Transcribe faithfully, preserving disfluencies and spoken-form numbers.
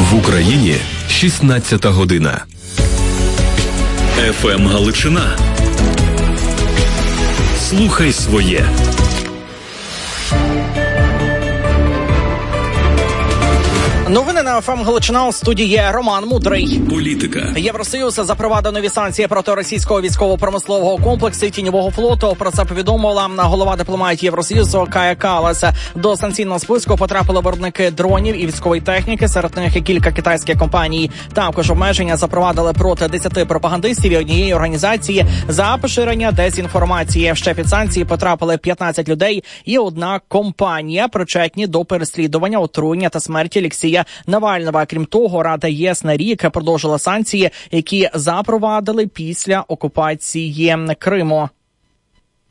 В Україні шістнадцята година. еф ем Галичина. Слухай своє. Новини на еф ем Галичина. У студії є Роман Мудрий. Політика. Євросоюз запровадив нові санкції проти російського військово-промислового комплексу і тіньового флоту. Про це повідомила голова дипломатії Євросоюзу Кая Каллас. До санкційного списку потрапили виробники дронів і військової техніки, серед них і кілька китайських компаній. Також обмеження запровадили проти десяти пропагандистів і однієї організації за поширення дезінформації. Ще під санкції потрапили п'ятнадцять людей і одна компанія, причетні до переслідування, отруєння та смерті Олексія Навального. Крім того, Рада ЄС на рік продовжила санкції, які запровадили після окупації Криму.